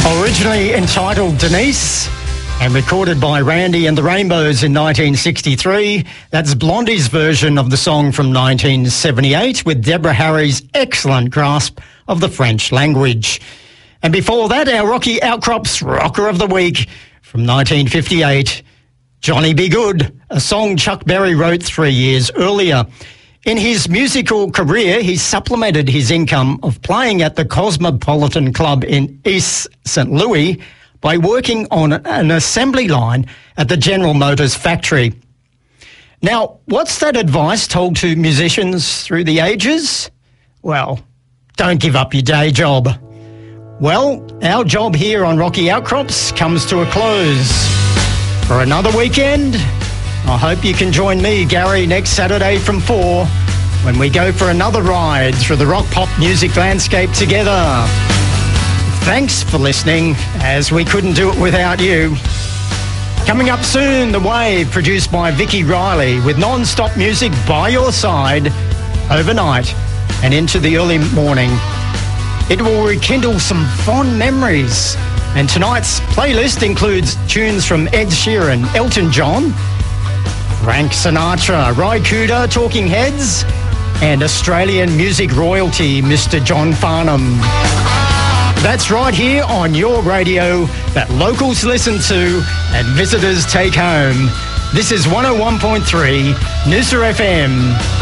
Originally entitled Denise and recorded by Randy and the Rainbows in 1963, that's Blondie's version of the song from 1978 with Deborah Harry's excellent grasp of the French language. And before that, our Rocky Outcrops Rocker of the Week from 1958, Johnny Be Good, a song Chuck Berry wrote 3 years earlier. In his musical career, he supplemented his income of playing at the Cosmopolitan Club in East St. Louis by working on an assembly line at the General Motors factory. Now, what's that advice told to musicians through the ages? Well, don't give up your day job. Well, our job here on Rocky Outcrops comes to a close. For another weekend, I hope you can join me, Gary, next Saturday from 4 when we go for another ride through the rock-pop music landscape together. Thanks for listening, as we couldn't do it without you. Coming up soon, The Wave, produced by Vicky Riley, with non-stop music by your side overnight and into the early morning. It will rekindle some fond memories. And tonight's playlist includes tunes from Ed Sheeran, Elton John, Frank Sinatra, Ry Cooder, Talking Heads, and Australian music royalty, Mr. John Farnham. That's right here on your radio that locals listen to and visitors take home. This is 101.3 Noosa FM.